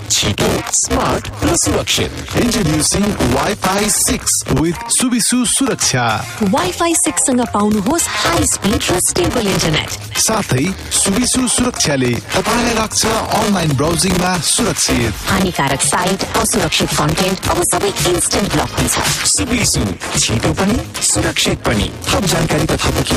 छिटो, स्मार्ट र सुरक्षित। Introducing Wi-Fi 6 with Subisu सुरक्षा। Wi-Fi 6 सँग पाउनुहोस् हाई स्पिड र स्टेबल इन्टरनेट। साथै सुबिसु सुरक्षाले तपाईलाई राख्छ अनलाइन ब्राउजिङमा सुरक्षित। हानिकारक साइट, असुरक्षित कन्टेन्ट अब सबै इन्स्टेन्ट ब्लक हुन्छ। सुबिसु छिटो पनि सुरक्षित पनि। थप जानकारी तथा बुकिङ